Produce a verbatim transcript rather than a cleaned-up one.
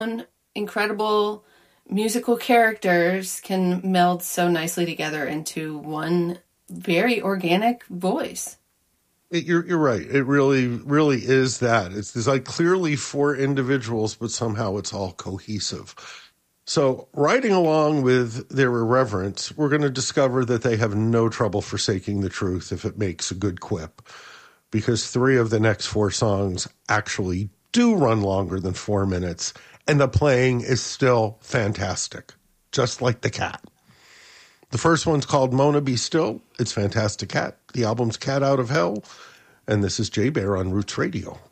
Incredible musical characters can meld so nicely together into one very organic voice. It, you're you're right. It really really is that. It's, it's like clearly four individuals, but somehow it's all cohesive. So riding along with their irreverence, we're going to discover that they have no trouble forsaking the truth if it makes a good quip, because three of the next four songs actually do run longer than four minutes, and the playing is still fantastic, just like the cat. The first one's called Mona Be Still. It's Fantastic Cat. The album's Cat Out of Hell. And this is Jay Bear on Roots Radio.